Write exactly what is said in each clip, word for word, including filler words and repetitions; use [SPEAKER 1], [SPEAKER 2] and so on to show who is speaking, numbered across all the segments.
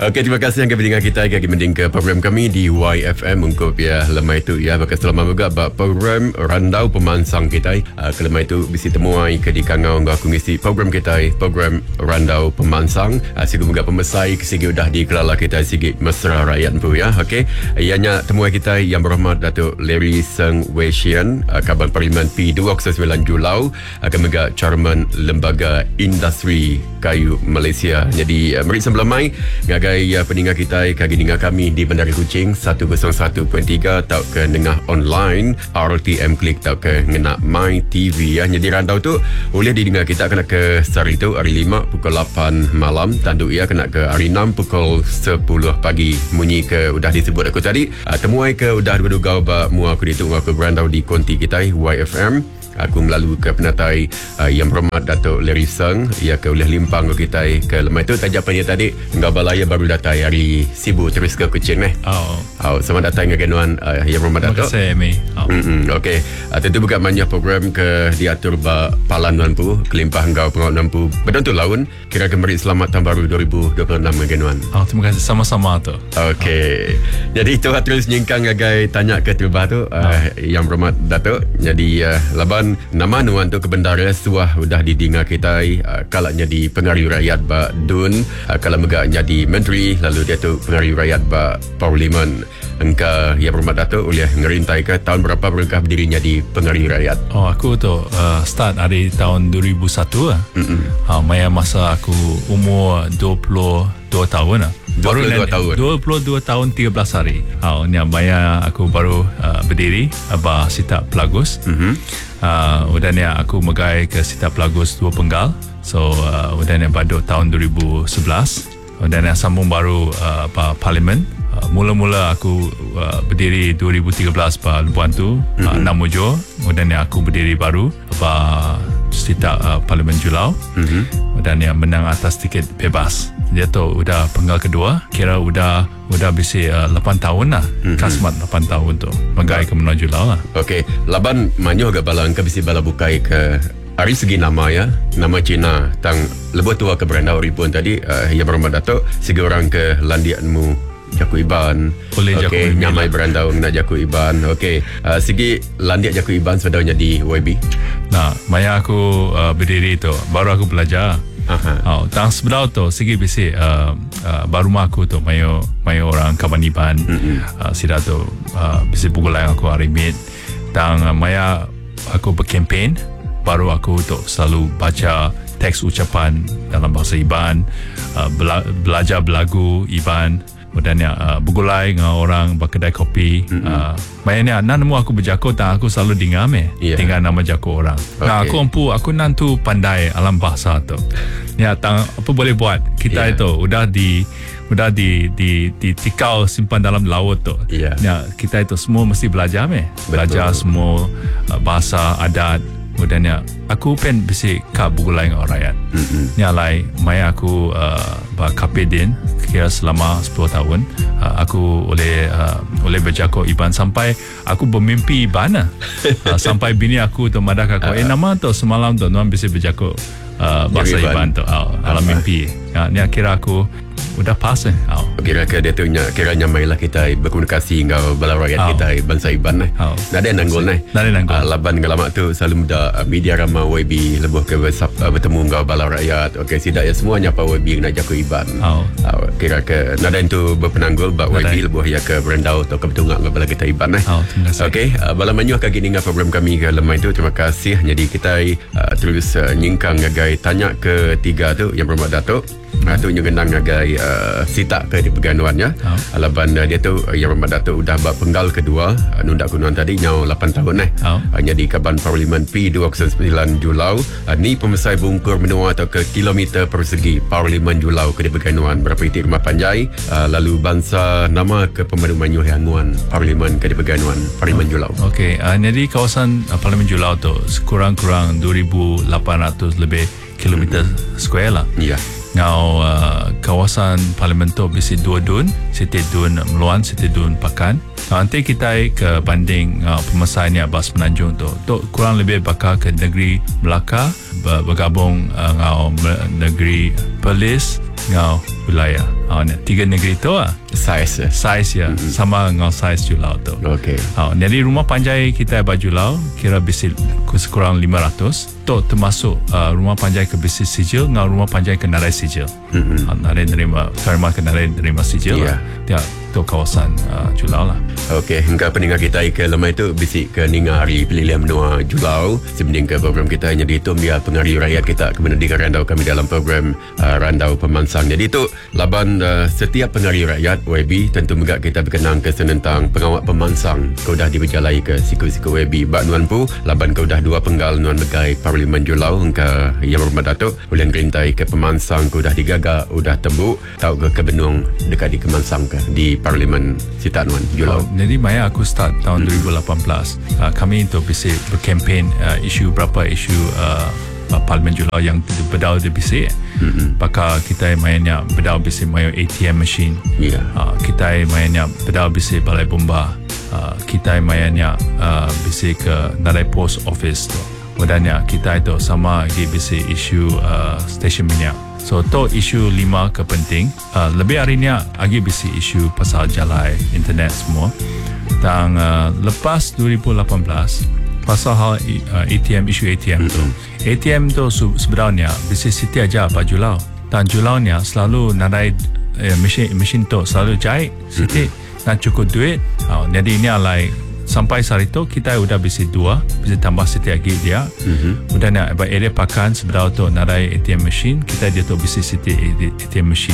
[SPEAKER 1] Okey, terima kasih yang kepentingan kita kaki mending ke program kami di Y F M untuk ya lemai itu ya bakal selamat juga bak program randau pemansang kita uh, ke lemai itu bisa temuai ke di kangau aku ngisi program kita program randau pemansang uh, sigi juga pemesai sigi udah di kelala kita sigi mesra rakyat pu ya. Okey, ianya temuai kita yang berhormat Datuk Larry Seng Wei Shian, uh, Kaban Parlimen P dua puluh sembilan Julau, akan mega Chairman Lembaga Industri Kayu Malaysia. Jadi uh, mari sebelum mai ngagai uh, pendengar kita kagi dengar kami di Bandar Kuching seratus satu titik tiga tau ke dengar online R T M Klik tau ke ngena My T V ya. Jadi rantau tu boleh didengar kita kena ke hari tu hari lima pukul lapan malam, tandu ia kena ke hari enam pukul sepuluh pagi. Munyi ke udah disebut aku tadi uh, temuai ke udah dua-dua ba mua aku ditu aku berandau di konti kita Y F M. Aku melalui ke penatai uh, yang berhormat Datuk Larry Seng, ia ke oleh limpang ke kita ke lemah itu tajapan dia tadi enggak balaya baru datai hari sibu terus ke Kuching eh.
[SPEAKER 2] Oh.
[SPEAKER 1] Oh, selamat datang ke genuan uh, yang berhormat Datuk.
[SPEAKER 2] Terima kasih Mi. Oh.
[SPEAKER 1] Mm-hmm. Okey, uh, tentu bukan banyak program ke diatur ba palan nampu kelimpah engkau pengaut nampu. Betul tu laun kira kembali selamat tahun baru dua ribu dua puluh enam ke genuan.
[SPEAKER 2] Oh, terima kasih sama-sama tu.
[SPEAKER 1] Okey. Oh. Jadi itu terus nyingkang agai tanya ke tuba tu uh, oh. yang berhormat Datuk. Jadi uh, laban nama nuan tu kebendara suah udah didengar kita uh, kalanya di pengaruh rakyat ba dun uh, kalau megak jadi menteri lalu dia tu pengaruh rakyat ba parlimen engka yang berhormat Datuk oleh ngerintai ke tahun berapa berkah berdirinya di pengaruh rakyat.
[SPEAKER 2] Oh, aku tu uh, start dari tahun dua ribu satu lah. Uh, maya masa aku umur dua puluh dua tahun lah.
[SPEAKER 1] dua puluh dua tahun.
[SPEAKER 2] dua puluh dua tahun tiga belas hari. Ha, ni maya aku baru uh, berdiri aba Sita Pelagus. Mhm. Uh, udah ni aku megai ke Sita Pelagus dua penggal. So uh, udah ni pada tahun dua ribu sebelas. Udah ni sambung baru uh, apa parlimen. Uh, mula-mula aku uh, berdiri dua ribu tiga belas pa Lempuan tu, mm-hmm. uh, enam Mujo. Kemudian aku berdiri baru pa Sita uh, Parlimen Julau. Mm-hmm. Dan yang menang atas tiket bebas. Dia tu udah penggal kedua. Kira udah udah bisi uh, lapan tahun lah. Mm-hmm. Kasmat lapan tahun tu. Menggai ke menang Julau lah.
[SPEAKER 1] Okey, laban manyo agak balang ke bisi bala bukai ke dari segi nama ya, nama Cina tang lebih tua ke beranda Oripun tadi uh, yang berhormat Datuk segi orang ke landianmu Jaku Iban.
[SPEAKER 2] Boleh
[SPEAKER 1] okay,
[SPEAKER 2] Jaku
[SPEAKER 1] nyamai beranda nak Jaku Iban. Okey, uh, segi landiak Jaku Iban sebenarnya di Y B.
[SPEAKER 2] Nah, maya aku uh, berdiri tu baru aku belajar. Aha. Oh, tang sebelah tu segi bisi uh, uh, baru mak aku tu mayo mayo orang Kaban Iban. Mm-hmm. Uh, sida tu uh, bisi bugulai aku arimit. Tang uh, maya aku berkempen. Baru aku tu selalu baca teks ucapan dalam bahasa Iban, uh, bela- belajar belagu Iban, kemudian ya uh, bergulai dengan orang berkedai kopi. Mm-hmm. Uh, Mainnya nan nemu aku berjaku tak aku selalu dengar me yeah. Dengar nama jaku orang. Okay. Nah aku ampu aku nantu pandai alam bahasa tu. Ya tang apa boleh buat kita yeah. itu udah di udah di di di tikau simpan dalam laut tu. Yeah. Ya kita itu semua mesti belajar me. Belajar semua uh, bahasa adat. Kemudian ya, aku pen bisi kak bugulai dengan orang rakyat. Mm-hmm. Ni alai, maya aku uh, bakapedin kira selama sepuluh tahun. Uh, aku oleh uh, oleh berjago Iban sampai aku bermimpi Iban lah. uh, sampai bini aku tu madak aku, uh, eh nama tu semalam tu nuan bisi berjago uh, bahasa Iban tu uh, dalam uh, mimpi. Ya, ni kira aku udah pas eh. Oh.
[SPEAKER 1] Kira ke dia tu kiranya mailah kita berkomunikasi dengan bala rakyat oh. kita bangsa Iban eh. Oh. Nada nanggol eh.
[SPEAKER 2] Nada nanggol.
[SPEAKER 1] Uh, laban ngalamak tu selalu muda uh, media ramah Y B lebih ke bersap, uh, bertemu dengan bala rakyat. Okey, sidak ya semuanya apa Y B nak jaku Iban. Oh. Uh, kira ke nada itu berpenanggul bak Y B lebih ya ke berendau atau ke betungak dengan bala kita Iban eh. Oh, okey, uh, bala manyuh kaki dengan program kami ke lemah itu. Terima kasih. Jadi kita uh, terus uh, nyingkang ngagai tanya ke tiga tu yang berhormat Datuk. Hmm. Tu nyengenang ngagai uh, sita ke di perganuan ya. Oh. Alaban uh, dia tu uh, yang berhormat Datuk udah bak penggal kedua uh, nundak kunuan tadi nyau lapan tahun eh. Oh. Hanya di Kaban Parlimen P dua puluh sembilan Julau. Uh, ni pemesai bungkur menua atau ke kilometer persegi Parlimen Julau ke di perganuan berapa itik rumah panjai uh, lalu bangsa nama ke pemandu manyuh hanguan Parlimen ke di perganuan Parlimen oh. Julau.
[SPEAKER 2] Okey, uh, jadi kawasan uh, Parlimen Julau tu kurang-kurang dua ribu lapan ratus lebih kilometer mm-hmm. square lah. Ya. Yeah. Ngau uh, kawasan parlimen tu bisi dua dun, Siti Dun Meluan, Siti Dun Pakan. Nanti kita ke banding uh, pemesai ni Abbas Menanjung tu. Tu kurang lebih bakal ke negeri Melaka, bergabung uh, ngau negeri Perlis, ngau wilayah. Oh, tiga negeri tu lah.
[SPEAKER 1] Saiz.
[SPEAKER 2] Saiz ya, mm-hmm. sama dengan saiz Julau tu.
[SPEAKER 1] Okey.
[SPEAKER 2] Oh, jadi rumah panjai kita baju Julau kira bisik sekurang lima ratus. Tu termasuk uh, rumah panjai ke bisik sijil dengan rumah panjai ke narai sijil. Mm-hmm. Uh, narai nerima, terima ke narai nerima sijil yeah. lah. Dia tu kawasan uh, Julau lah.
[SPEAKER 1] Okey, hingga pendengar kita ke lemah itu bisik ke ningari pilihan menua Julau. Sebanding ke program kita hanya dihitung biar pengaruh rakyat kita kemudian di randau kami dalam program uh, Randau Pemansang. Jadi itu laban uh, setiap pengaruh rakyat W B tentu juga kita berkenang ke tentang pengawat pemansang kau dah diberjalai ke siku-siku W B bak nuan pu laban kau dah dua penggal nuan begai Parlimen Julau engka yang berhormat Datuk ulian gerintai ke pemansang kau dah digagak udah tembuk tau ke kebenung dekat di Kemansang ke di Parlimen Sita Nuan Julau.
[SPEAKER 2] Oh, jadi Maya aku start tahun hmm. dua ribu lapan belas uh, kami untuk bisa berkempen uh, isu berapa isu uh, Parlimen Julau yang berdau di bisik. Mm-hmm. Pakar kita mainnya berdau bisik mayo A T M machine. Yeah. Uh, kita mainnya berdau bisik balai bomba. Uh, kita mainnya uh, bisik ke narai post office tu. Wadanya kita itu sama lagi bisik isu uh, stesen minyak. So tu isu lima ke penting. Uh, lebih harinya lagi bisik isu pasal jalan internet semua. Dan uh, lepas dua ribu lapan belas pasal hal uh, A T M isu A T M tu. Mm-hmm. A T M tu sebenarnya bisa siti aja apa Julau. Dan Julau ni selalu narai eh, mesin mesin tu selalu jahit siti mm-hmm. nak cukup duit. Oh, jadi ini alai sampai saat itu kita sudah bisa dua, bisa tambah siti lagi dia. Mm-hmm. Udah nak area pakan sebenarnya tu narai A T M mesin kita dia tu bisa siti A T M mesin.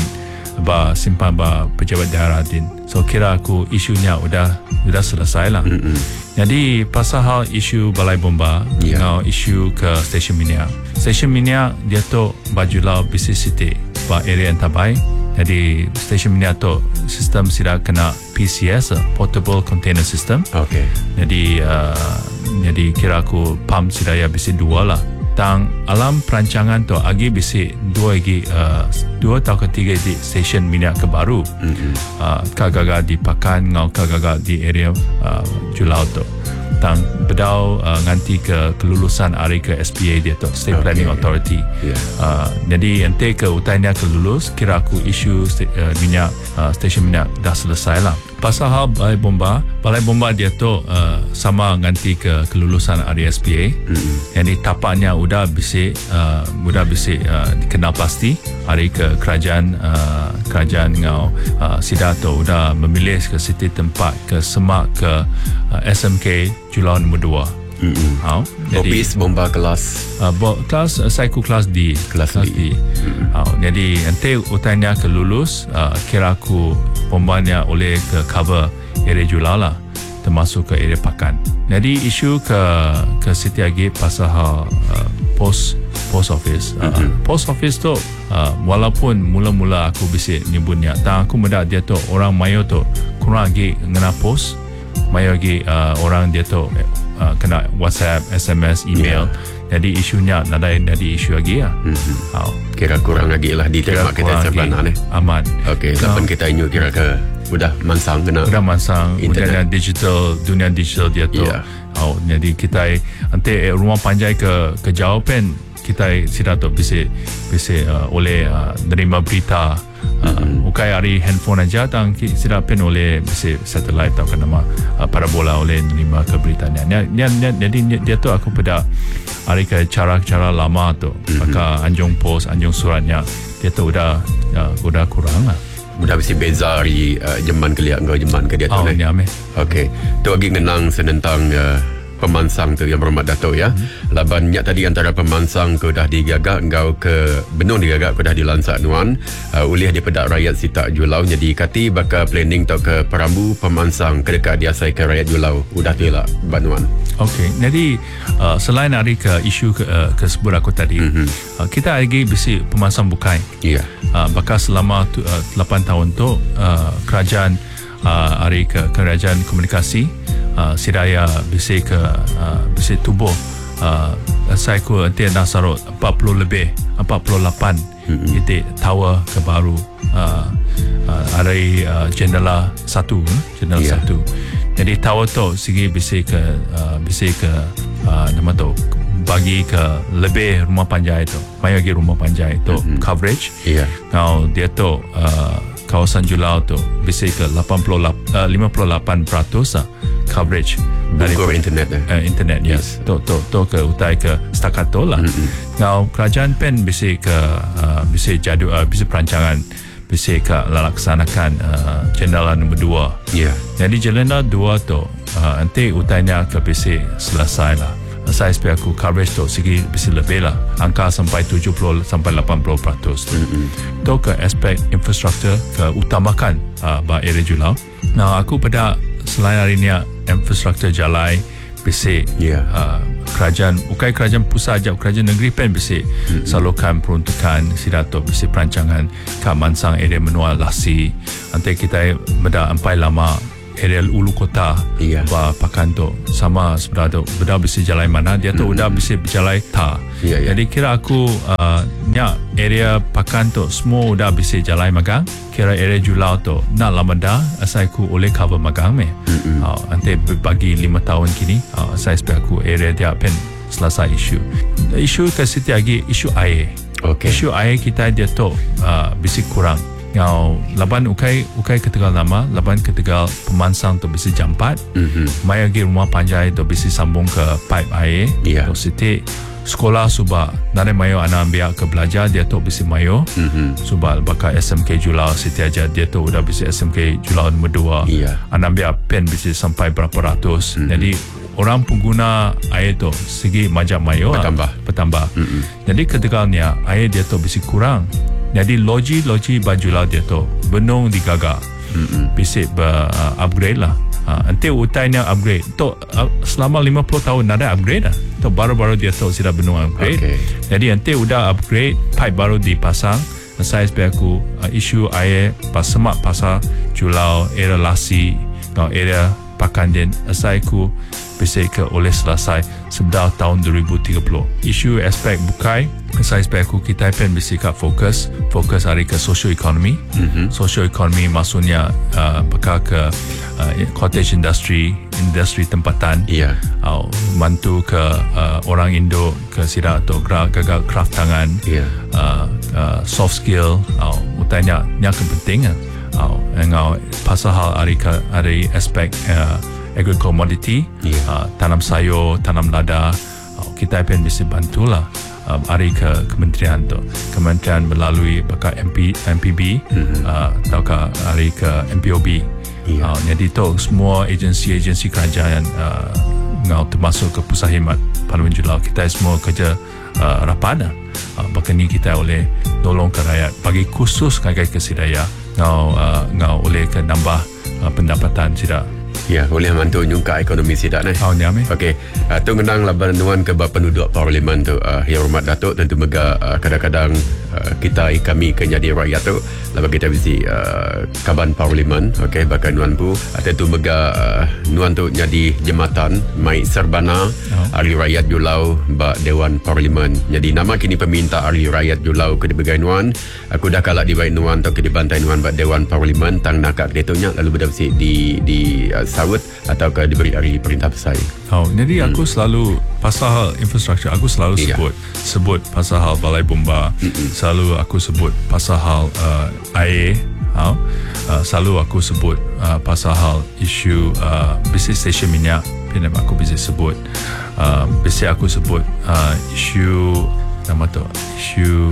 [SPEAKER 2] Ba simpan ba pejabat daerah din. So kira aku isunya udah udah selesai lah. Mm-hmm. Jadi pasal hal isu balai bomba yeah. dengan isu ke stesen minyak. Stesen minyak dia tu baju lau bisnis city ba area yang terbaik. Jadi stesen minyak tu sistem sudah kena P C S Portable Container System. Okay. Jadi uh, jadi kira aku pump sudah ya bisnis dua lah. Tang alam perancangan tu agi bisik dua lagi uh, dua atau ketiga di stesen minyak kebaru mm-hmm. uh, kagagal di Pakan ngau kagagal di area uh, Julau tu tang bedau uh, nganti ke kelulusan hari ke S P A dia tu State okay. Planning Authority yeah. uh, jadi nanti ke utainya kelulus kira aku isu st- uh, minyak uh, stesen minyak dah selesai lah. Pasal hal balai bomba balai bomba dia tu uh, sama nganti ke kelulusan hari S P A mm-hmm. jadi tapaknya udah bisa uh, udah bisa uh, dikenal pasti hari ke kerajaan uh, kerajaan ngau uh, Sidato udah memilih ke siti tempat ke semak ke uh, S M K Julau nombor dua. Mm-hmm. Oh,
[SPEAKER 1] jadi bomba kelas
[SPEAKER 2] uh, bo, kelas uh, psycho kelas D
[SPEAKER 1] kelas, kelas D, D. Mm-hmm.
[SPEAKER 2] Oh, jadi nanti utainya ke lulus uh, kira aku bombanya oleh ke cover area Julau lah termasuk ke area Pakan. Jadi isu ke ke Siti Agi pasal uh, post post office. Uh, mm-hmm. Post office tu uh, walaupun mula-mula aku bisa nyebutnya, tak aku muda dia tu orang mayo tu kurang lagi ngena post, mayo lagi uh, orang dia tu uh, kena WhatsApp, S M S, email. Yeah. Jadi isunya nada jadi isu lagi ya. Mm-hmm. Oh.
[SPEAKER 1] Kira kurang lagi lah diterima kita sebelah ni.
[SPEAKER 2] Aman.
[SPEAKER 1] Okey, lapan kita inyu kira ke udah mansang kena.
[SPEAKER 2] Udah mansang dunia digital, dunia digital dia tu. Yeah. Oh, jadi kita nanti rumah panjai ke ke jawapan kita sudah tu bisa bisa uh, oleh uh, nerima berita uh, mm-hmm. ukai hari handphone aja tang sudah pen oleh bisa satellite atau nama uh, parabola oleh nerima ke beritanya. Jadi dia tu aku pada hari ke cara-cara lama tu mm-hmm. maka anjung post anjung suratnya dia tu udah uh, udah kurang lah.
[SPEAKER 1] Mudah mesti beza dari uh, jeman ke lihat kau jeman ke dia tu.
[SPEAKER 2] Oh, ni ame.
[SPEAKER 1] Okey. Tu lagi ngenang senentang uh, pemansang tu yang berhormat Dato' ya. Hmm. Laban nyak tadi antara pemansang kau dah digagak kau ke benung digagak kau dah dilansak nuan uh, ulih di pedak rakyat Sita Julau. Jadi kati bakal planning tau ke Perambu pemansang ke dekat diasai ke rakyat Julau. Udah tu lah banuan.
[SPEAKER 2] Okey. Jadi uh, selain hari ke isu ke, uh, ke sebut aku tadi, mm-hmm. uh, kita lagi bisi pemansang bukai. Iya. Yeah. Uh, bakal selama tu, uh, lapan tahun tu uh, kerajaan uh, hari ke kerajaan komunikasi uh, Sidaya bisi ke uh, bisi tubuh uh, saya ku nanti nak sarut empat puluh lebih empat puluh lapan mm-hmm. titik tower ke baru uh, uh, hari uh, jendela satu jendela yeah. satu. Jadi tower tu segi bisi ke uh, bisi ke uh, nama tu bagi ke lebih rumah panjai tu, banyak lagi rumah panjai tu mm-hmm. coverage. Iya. Yeah. Now dia tu uh, kawasan Julau tu bisa ke lapan puluh lapan, uh, lima puluh lapan peratus uh, coverage dari
[SPEAKER 1] internet eh?
[SPEAKER 2] uh, internet yes to to to ke utai ke setakat tu lah. Mm-hmm. Now kerajaan pen bisa ke uh, bisa jadual uh, bisa perancangan bisa ke laksanakan uh, jendela nombor dua.
[SPEAKER 1] Yeah.
[SPEAKER 2] Jadi jendela dua tu uh, nanti utainya ke bisa selesai lah. Saya supaya aku coverage tu segi bisa lebih lah, angka sampai tujuh puluh sampai lapan puluh peratus tu. Mm-hmm. Tu ke aspek infrastruktur ke utamakan uh, bah area Julau. Nah aku pada selain hari ni infrastruktur jalan bisa
[SPEAKER 1] yeah.
[SPEAKER 2] uh, kerajaan bukan kerajaan pusat aja, kerajaan negeri pen bisa mm-hmm. salurkan peruntukan sidato bisa perancangan ke mansang area menua lasi nanti kita benda ampai lama area ulu kota
[SPEAKER 1] yeah.
[SPEAKER 2] bah pakan tu sama sebenarnya benda bisa jalan mana dia tu mm-hmm. udah bisa berjalan ta
[SPEAKER 1] yeah, yeah.
[SPEAKER 2] jadi kira aku uh, nya area pakan tu semua udah bisa jalan magang kira area Julau tu nak lama dah saya aku oleh cover magang me mm-hmm. uh, nanti bagi lima tahun kini uh, saya supaya aku area dia pen selesai isu isu ke situ lagi isu air
[SPEAKER 1] okay.
[SPEAKER 2] isu air kita dia tu uh, bisa kurang Ngau laban ukai ukai ketegal nama laban ketegal pemansang tu bisa jampat mm-hmm. mai lagi rumah panjai tu bisa sambung ke pipe air
[SPEAKER 1] yeah.
[SPEAKER 2] tu siti sekolah suba nare mayo anak ambil ke belajar dia tu bisa mayo mm-hmm. suba bakal S M K Julau siti aja dia tu udah bisa S M K Julau nombor dua
[SPEAKER 1] yeah.
[SPEAKER 2] anak ambil pen bisa sampai berapa ratus mm-hmm. jadi orang pengguna air tu segi majak mayo
[SPEAKER 1] bertambah
[SPEAKER 2] bertambah
[SPEAKER 1] mm-hmm.
[SPEAKER 2] jadi ketegalnya air dia tu bisa kurang. Jadi loji-loji Bajulau dia tu benung digagak. Mm-hmm. Bisa ber, uh, upgrade lah. Uh, nanti utainya upgrade. Tu uh, selama lima puluh tahun ada upgrade lah. Tu baru-baru dia tu sudah benung upgrade. Okay. Jadi nanti udah upgrade, pipe baru dipasang. Saya supaya aku uh, isu air pas semak pasal Julau, area Lasi, no, area Pakandin. Saya aku bisa ke oleh selesai sebelah tahun dua ribu tiga puluh. Isu aspek bukai saya supaya aku kita pen bisa fokus fokus hari ke social economy mm-hmm. social economy maksudnya uh, bakal ke uh, cottage industry industri tempatan
[SPEAKER 1] yeah.
[SPEAKER 2] uh, bantu ke uh, orang Indo ke sida atau gagal craft tangan
[SPEAKER 1] yeah.
[SPEAKER 2] uh, uh, soft skill uh, utanya yang penting uh, ngau pasal hal hari ke hari aspek uh, agri commodity
[SPEAKER 1] yeah.
[SPEAKER 2] uh, tanam sayur tanam lada uh, kita pen bisa bantulah Um, hari ke kementerian tu kementerian melalui bakal M P, M P B mm-hmm. uh, atau ke hari ke M P O B yeah. uh, jadi tu semua agensi-agensi kerajaan uh, ngau termasuk ke pusat khidmat Parlimen Julau kita semua kerja uh, rapat uh, bahkan ni kita oleh tolong ke rakyat bagi khusus kagai kesidaya ngau uh, ngau oleh ke nambah uh, pendapatan sida.
[SPEAKER 1] Ya, boleh membantu nyungka ekonomi sidak ni.
[SPEAKER 2] Oh, ni ame.
[SPEAKER 1] Okey. Uh, tu ngenang laban nuan ke penduduk parlimen tu uh, Yang Hormat Datuk tentu mega uh, kadang-kadang uh, kita kami ke jadi rakyat tu laban kita bisi uh, kaban parlimen okey bahkan nuan pu uh, tentu mega uh, nuan tu jadi jematan mai serbana oh. ahli rakyat Julau ba Dewan Parlimen. Jadi nama kini peminta ahli rakyat Julau ke dibagai nuan aku dah kalak di baik nuan tu ke dibantai nuan ba Dewan Parlimen tang nakak detonya lalu berdapsi di di uh, sawit atau ke diberi hari perintah besar.
[SPEAKER 2] Oh, jadi aku hmm. selalu pasal hal infrastruktur aku selalu
[SPEAKER 1] yeah.
[SPEAKER 2] sebut sebut pasal hal balai bomba, mm-hmm. selalu aku sebut pasal hal uh, air, uh, uh, selalu aku sebut uh, pasal hal isu uh, bisnis stesen minyak, pinam aku bisa sebut uh, bisa aku sebut uh, isu nama tu isu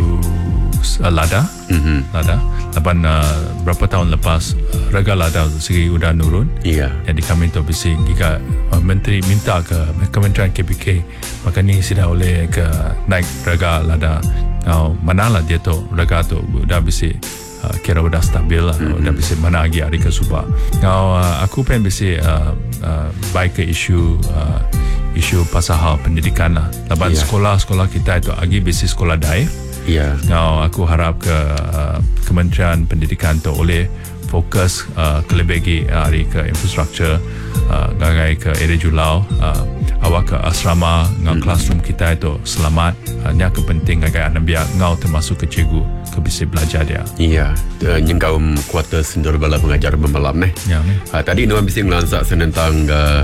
[SPEAKER 2] uh, lada mm-hmm. lada lapan uh, berapa tahun lepas uh, harga lada segi udah nurun
[SPEAKER 1] yeah.
[SPEAKER 2] jadi kami tu bising jika uh, menteri minta ke Kementerian K P K maka ni sudah oleh ke naik harga lada uh, mana lah dia tu harga tu udah bising uh, kira udah stabil lah mm-hmm. udah bising mana lagi hari ke subah uh, aku pengen bising uh, uh, baik ke isu uh, isu pasal hal pendidikan lah laban yeah. sekolah-sekolah kita itu lagi bising sekolah daif.
[SPEAKER 1] Ya.
[SPEAKER 2] Now aku harap ke uh, Kementerian Pendidikan tu oleh fokus uh, kelebih uh, hari ke infrastruktur uh, ngagai ke area Julau uh, awak ke asrama ngau hmm. classroom kita itu selamat uh, nya kepenting ngagai anak biar ngau termasuk ke cikgu ke bisa belajar dia.
[SPEAKER 1] Iya, uh, nyengkau kuota sendur bala pengajar bermalam ni.
[SPEAKER 2] Ya.
[SPEAKER 1] Uh, tadi nuan bisa ngelansak senentang uh,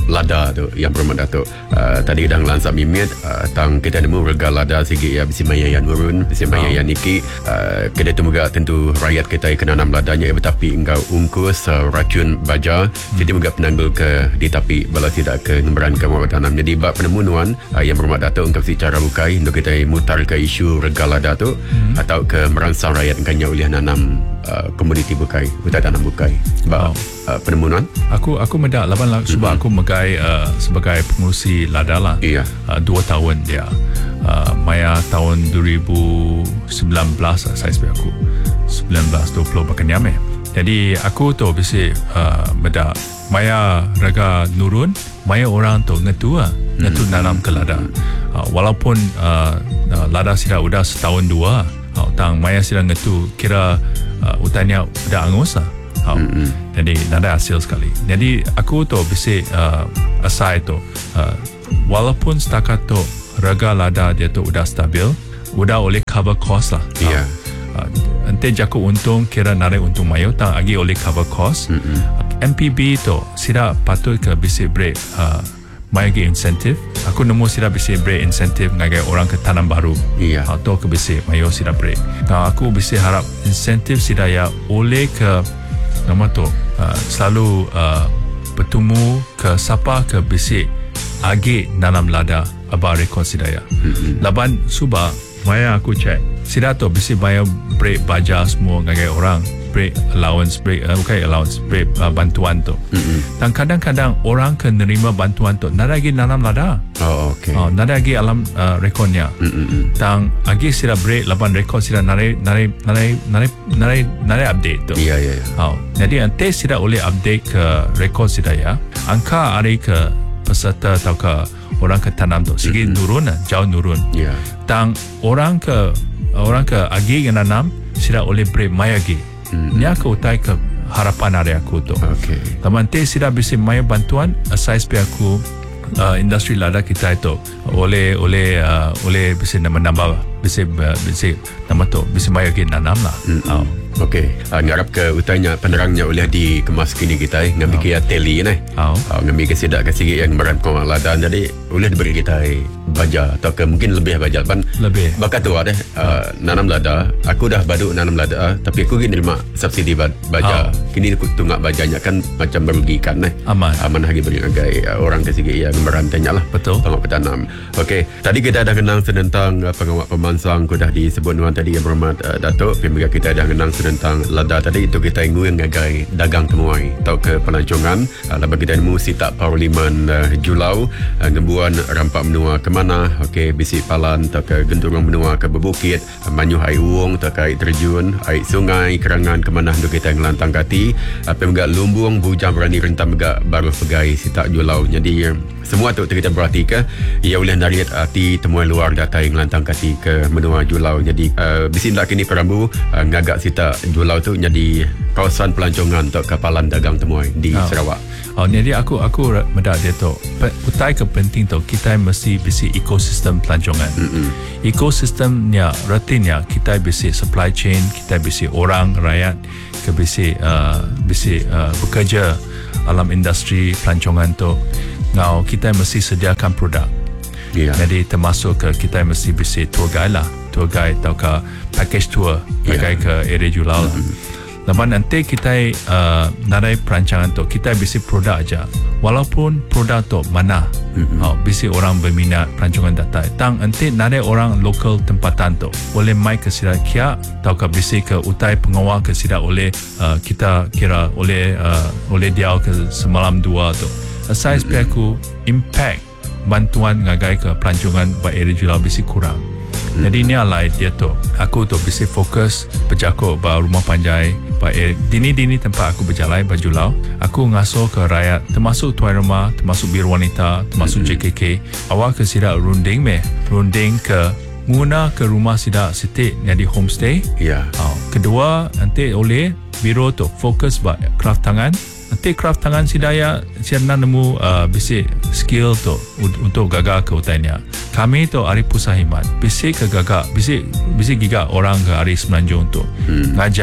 [SPEAKER 1] lada tu yang berhormat Datuk. Uh, tadi dah lansap mimit uh, tang kita nemu rega lada sikit ya bisi maya yang urun, bisi maya yang niki. Uh, kedai tu juga tentu rakyat kita kena nanam ladanya, tetapi engkau ungkus uh, racun baja, hmm. jadi juga penanggul ke di tapi bala tidak ke ngemberan ke mawar tanam. Jadi bab penemuan uh, yang berhormat Datuk engkau si cara bukai untuk kita mutar ke isu rega lada tu, hmm. atau ke merangsang rakyat engkau boleh nanam uh, komoditi bukai, hutan tanam bukai. Bab oh. uh, penemuan
[SPEAKER 2] aku aku mendak laban lah, sebab mm-hmm. aku megai uh, sebagai pengurusi lada lah.
[SPEAKER 1] Iya.
[SPEAKER 2] Uh, dua tahun dia. Uh, Maya tahun dua ribu sembilan belas lah, saya sebab aku sembilan belas dua puluh bakanyam eh. Jadi aku tu bisa uh, mendak Maya raga nurun, Maya orang tu ngetu lah, ngetu mm-hmm. nanam ke lada. Uh, walaupun uh, uh, lada sudah udah setahun dua, uh, tang Maya sudah ngetu kira uh, hutannya udah angus lah. Oh. Mm-hmm. Jadi ada hasil sekali. Jadi aku tu bisa uh, aside tu uh, walaupun setakat tu rega lada dia tu udah stabil, udah oleh cover cost lah.
[SPEAKER 1] Iya. Yeah.
[SPEAKER 2] Uh, nanti jaku untung kira narik untung mayo tang agi oleh cover cost. Mm-hmm. M P B tu sida patut ke bisa break uh, mai ge insentif. Aku nemu sida bisa break insentif ngagai orang ke tanam baru.
[SPEAKER 1] Iya.
[SPEAKER 2] Atau ke bisa mayo sida break. Nah aku bisa harap insentif sida ya oleh ke nama tu uh, selalu uh, bertemu ke siapa ke bisik agi nanam lada abang rekod sidaya. Mm-hmm. Laban subah maya aku cek sida tu bisik bayar break baja semua ngagai orang break allowance break uh, bukan allowance break uh, bantuan tu. Mm-hmm. Dan kadang-kadang orang ke nerima bantuan tu nada lagi nanam lada.
[SPEAKER 1] Oh okey.
[SPEAKER 2] Oh, nada lagi alam uh, rekodnya. Mm-hmm. Dan agi sida break laban rekod sida nare nare nare nare nare nare update tu.
[SPEAKER 1] Iya iya.
[SPEAKER 2] Oh, jadi nanti sida boleh update ke rekod sida ya. Angka hari ke peserta atau ke orang ke tanam tu sikit mm-hmm. nurun, jauh nurun.
[SPEAKER 1] Iya. Yeah.
[SPEAKER 2] Dan orang ke orang ke agi yang nanam sida boleh break mai agi. Mm-hmm. Ni aku utai ke harapan hari aku tu.
[SPEAKER 1] Okey.
[SPEAKER 2] Tapi nanti sida bisa mai bantuan asal supaya aku uh, industri lada kita itu oleh oleh uh, oleh bisa menambah bisa bisa nama tu bisa mai lagi nanam lah.
[SPEAKER 1] Mm-hmm. Oh. Okey, uh, ngarap ke utanya penerangnya oleh dikemas kini kita eh ngambil oh. kia teli ni. Oh. Uh, ngambil ke sidak ke sikit yang merangkong lada jadi boleh diberi kita baja atau ke mungkin lebih baja ban
[SPEAKER 2] lebih
[SPEAKER 1] bakat tu ada uh, nanam lada. Aku dah badu nanam lada tapi aku kini terima subsidi baja. Oh. Kini aku tunggak bajanya kan macam merugikan eh.
[SPEAKER 2] Aman.
[SPEAKER 1] Aman lagi beri agai uh, orang ke sikit yang merantainya lah.
[SPEAKER 2] Betul.
[SPEAKER 1] Pengawal petanam. Okey, tadi kita dah kenang tentang uh, pengawal pemansang ku dah disebut nuan tadi yang berhormat uh, Datuk. Pembicara kita dah kenang tentang lada tadi itu kita ingin ngagai dagang temuai atau ke pelancongan. Uh, lepas kita nemu sitak Parlimen uh, Julau uh, ngembuan rampak menua ke mana, okey bisi palan atau ke genturong menua ke bebukit, uh, manyuh air uung atau ke air terjun, air sungai, kerangan ke mana untuk kita ngelantang kati. Uh, Pembicara lumbung bujang berani rentam juga baru pegai sitak Julau. Jadi uh, semua tu kita berarti ke ia boleh narik hati temuan luar data yang lantang kati ke menua Julau. Jadi uh, bisi nak kini perambu uh, ngagak sitak Julau tu jadi kawasan pelancongan untuk kapalan dagang temuai di oh. Sarawak.
[SPEAKER 2] Oh, jadi aku aku mendak dia tu. Utai ke penting tu kita mesti bisi ekosistem pelancongan. Mm-hmm. Ekosistemnya rutinnya kita bisi supply chain, kita bisi orang rakyat ke bisi uh, bisi uh, bekerja dalam industri pelancongan tu. Now kita mesti sediakan produk. Yeah. Jadi termasuk ke kita mesti bisi tour guide lah, tour guide atau ke package tour pergi yeah. ke area Julau lah. Mm-hmm. Lepas nanti kita uh, narai perancangan tu kita bisi produk aja. Walaupun produk tu mana, mm-hmm. oh, bisi orang berminat perancangan data. Tang nanti narai orang lokal tempatan tu boleh mai ke sidak kia atau ke bisi ke utai pengawal ke sidak oleh uh, kita kira oleh uh, oleh dia ke semalam dua tu. Asal supaya aku impact bantuan ngagai ke pelancongan buat area Julau bisi kurang. Hmm. Jadi ni alai dia tu. Aku tu bisi fokus berjakuk ba rumah panjai, ba dini-dini tempat aku berjalan ba Julau. Aku ngasuh ke rakyat termasuk tuan rumah, termasuk biru wanita, termasuk hmm. J K K. Awal ke sidak runding me, runding ke guna ke rumah sidak sitik jadi homestay.
[SPEAKER 1] Ya. Yeah.
[SPEAKER 2] Oh. Kedua nanti oleh biro tu fokus ba craft tangan. Nanti craft tangan sidaya siapa nemu uh, bisi skill tu untuk gagak ke utainya. Kami tu hari pusat himat bisi ke gagak bisi bisi gigak orang ke hari semenanjung tu hmm. ngajar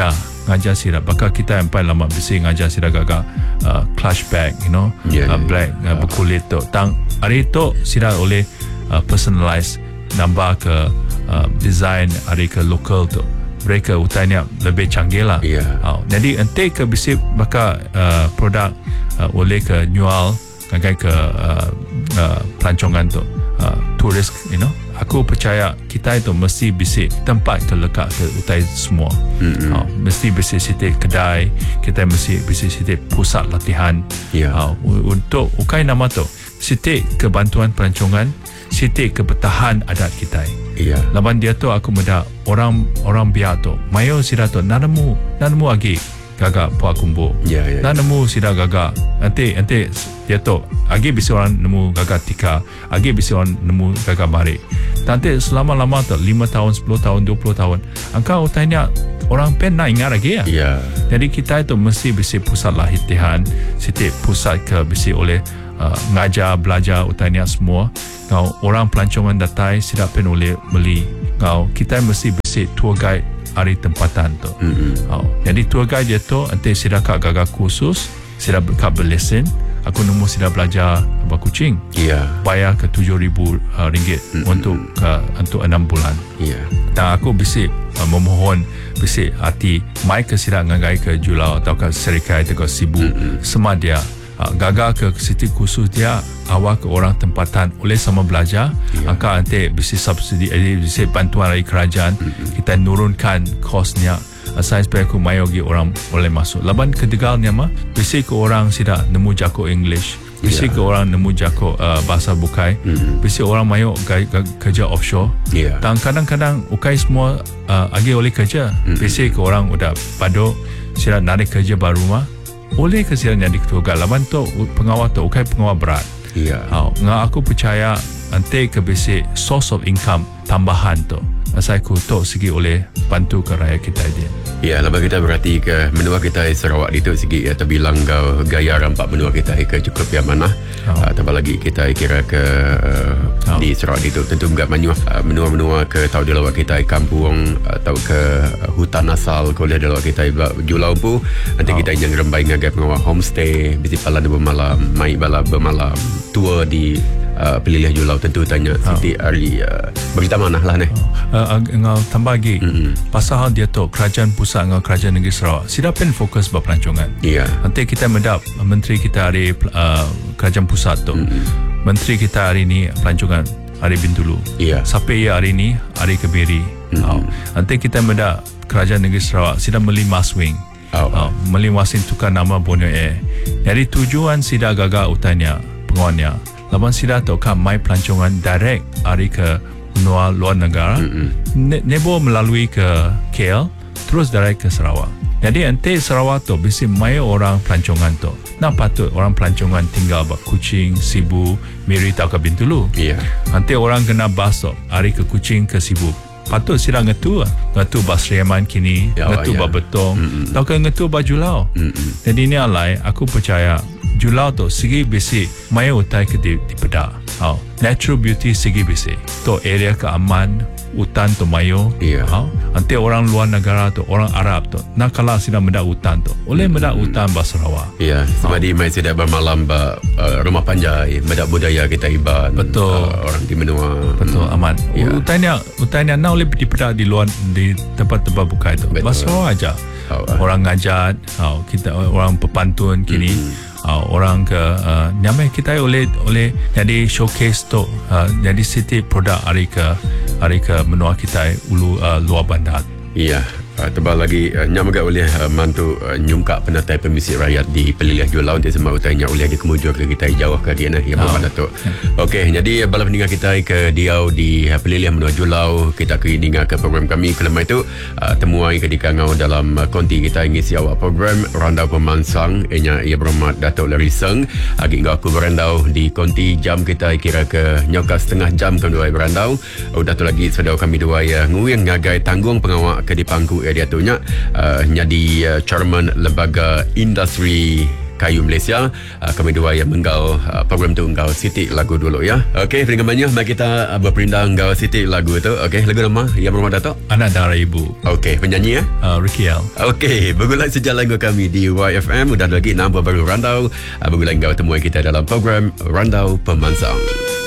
[SPEAKER 2] ngajar sira bakal kita yang paling lama bisi ngajar sira gaga uh, clutch bag, you know,
[SPEAKER 1] yeah,
[SPEAKER 2] uh,
[SPEAKER 1] yeah,
[SPEAKER 2] black uh, berkulit tu tang hari tu sira oleh uh, personalize nambah ke uh, design hari ke local tu mereka utanya lebih canggih lah.
[SPEAKER 1] Yeah.
[SPEAKER 2] Uh, jadi ente ke bisi bakal uh, produk uh, oleh ke nyual ngagai ke uh, uh, pelancongan tu uh, turis, you know. Aku percaya kita itu mesti bisik tempat terlekat ke utai semua. Mm-hmm. Uh, mesti bisik sitik kedai, kita mesti bisik sitik pusat latihan.
[SPEAKER 1] Yeah.
[SPEAKER 2] Uh, untuk ukai nama tu sitik kebantuan pelancongan, sitik kebertahan adat kita.
[SPEAKER 1] Yeah.
[SPEAKER 2] Laban dia tu aku muda orang orang biar tu mayo sida tu nanamu nanamu lagi gaga puak kumbu.
[SPEAKER 1] Ya, ya, ya.
[SPEAKER 2] Nanamu sida gaga nanti nanti dia tu agi bisa orang nemu gaga tika, agi bisa orang nemu gaga bari. Nanti selama-lama tu lima tahun, sepuluh tahun, dua puluh tahun engkau tanya orang pen nak ingat lagi ya.
[SPEAKER 1] Yeah.
[SPEAKER 2] Jadi kita itu mesti bisa pusat latihan, setiap pusat ke bisa oleh uh, ngajar belajar utanya semua. Kau orang pelancongan datai tidak pen oleh beli. Kau kita mesti bisa tour guide hari tempatan tu. Mm-hmm. Oh, jadi tour guide dia tu nanti sida kak gagal kursus, sida kak berlesen. Aku nemu sida belajar abah kucing.
[SPEAKER 1] Iya. Yeah.
[SPEAKER 2] Bayar ke tujuh ribu uh, ringgit mm-hmm. untuk ke untuk enam bulan.
[SPEAKER 1] Iya. Yeah.
[SPEAKER 2] Dan aku bisik uh, memohon bisik hati mai ke sida ngagai ke Julau atau ke Serikai atau ke Sibu mm-hmm. semua dia uh, gagal ke siti khusus dia awak ke orang tempatan oleh sama belajar. Yeah. Angka nanti bisik subsidi, eh, bisik bantuan dari kerajaan. Mm-hmm. Kita nurunkan kosnya. Asal supaya aku mayo gi orang boleh masuk. Laban kedegalnya mah bisi ke orang sida nemu jako English, bisi yeah. ke orang nemu jako uh, bahasa bukai, mm-hmm. bisi orang mayo gai, gai, kerja offshore.
[SPEAKER 1] Yeah.
[SPEAKER 2] Dan kadang-kadang ukai semua uh, agi oleh kerja, mm-hmm. bisi ke orang udah pado sida narik kerja baru mah oleh ke sida jadi ketua. Laban tu pengawal tu ukai pengawal berat.
[SPEAKER 1] Iya.
[SPEAKER 2] Yeah. Uh, ngah aku percaya nanti ke bisi source of income tambahan tu. Asal aku tu segi oleh bantu ke rakyat kita dia.
[SPEAKER 1] Ya, lepas kita berarti ke menua kita Sarawak itu segi ya terbilang kau gaya rampak menua kita ke cukup yang mana. Oh. Uh, tambah lagi kita kira ke uh, oh. di Sarawak itu tentu enggak menua uh, menua-menua ke tahu di lawak kita kampung atau ke uh, hutan asal kalau di lawak kita Julau pu nanti oh. kita yang rembai ngagai pengawal homestay bisi pala de bermalam, mai bala bermalam, tour di Uh, pelilih Julau tentu tanya oh. Siti Ari uh, berita mana lah ni
[SPEAKER 2] oh. uh, ngau tambah lagi mm-hmm. pasal dia tu kerajaan pusat dengan kerajaan negeri Sarawak sida pen fokus buat pelancongan.
[SPEAKER 1] Iya. Yeah.
[SPEAKER 2] Nanti kita mendap menteri kita hari uh, kerajaan pusat tu mm-hmm. menteri kita hari ni pelancongan hari Bintulu.
[SPEAKER 1] Iya. Yeah.
[SPEAKER 2] Sampai ya hari ni hari Kebiri. Mm-hmm. oh. Nanti kita mendap kerajaan negeri Sarawak sida beli Maswing. Oh. oh. Beli Maswing tukar nama Borneo Air. Jadi tujuan sida gagal utanya penguannya laban sida tu kan mai pelancongan direct hari ke luar luar negara. Mm-hmm. ne, nebo melalui ke K L terus direct ke Sarawak. Jadi nanti Sarawak tu bisi mai orang pelancongan tu nak patut orang pelancongan tinggal bak Kuching, Sibu, Miri atau ke Bintulu.
[SPEAKER 1] Iya. Yeah.
[SPEAKER 2] Nanti orang kena bas tu hari ke Kuching ke Sibu patut sila ngetu ngetu bas Riaman kini ya, ngetu ya. Bas Betong mm-hmm. atau ke ngetu bas Julau. Mm-hmm. Jadi ni alai aku percaya Julau tu segi bisi mai utai ke di, di peda. Oh, natural beauty segi bisi. Tu area keaman, hutan tu mayo.
[SPEAKER 1] Yeah.
[SPEAKER 2] Oh, nanti orang luar negara tu, orang Arab tu, nak kalah sida menda hutan tu. Oleh menda hutan bah Sarawak.
[SPEAKER 1] Ya, yeah. Sebab di mai sida bermalam bah uh, rumah panjai, menda budaya kita iban.
[SPEAKER 2] Betul.
[SPEAKER 1] Uh, orang di menua.
[SPEAKER 2] Betul, hmm. aman. Yeah. Hutannya, hutannya nak oleh di peda di luar di tempat-tempat bukai tu. Bah Sarawak aja. Oh, uh. Orang ngajat, oh, kita orang pepantun kini. Mm-hmm. Uh, orang ke uh, nyamai kita oleh oleh jadi showcase tu uh, jadi city produk hari ke hari ke menua kita ulu uh, luar bandar.
[SPEAKER 1] Iya. Uh, tebal lagi uh, nyamaga oleh uh, mantu uh, nyungkak penatai pemisi rakyat di Pelilih Julau nanti semua utainya oleh di kemujur ke kita jauh ke dia nah yang oh. berpada tu. Yeah. Okey, jadi bala pendengar kita ke Diau di uh, Pelilih menua Julau kita ke dengar ke program kami kelama itu uh, temuai ke di Kangau dalam uh, konti kita ngisi awak program Randau Pemansang enya ia berhormat Datuk Lariseng agi ngau aku berandau di konti jam kita kira ke nyoka setengah jam ke dua berandau udah tu lagi saudara kami dua ya nguing ngagai tanggung pengawak ke di pangku dia tu nya uh, jadi uh, chairman lembaga industri Kayu Malaysia. Uh, kami dua yang menggaul uh, program tu engkau Siti lagu dulu ya. Okey, dengan banyak mari kita uh, berpindah engkau Siti lagu tu. Okey, lagu nama yang berumah Datuk?
[SPEAKER 2] Anak Darah Ibu.
[SPEAKER 1] Okey, penyanyi ya?
[SPEAKER 2] Uh, Ricky L.
[SPEAKER 1] Okey, bergulat sejak lagu kami di Y F M. Udah lagi nombor baru Randau. Uh, bergulat engkau temui kita dalam program Randau Pemansang.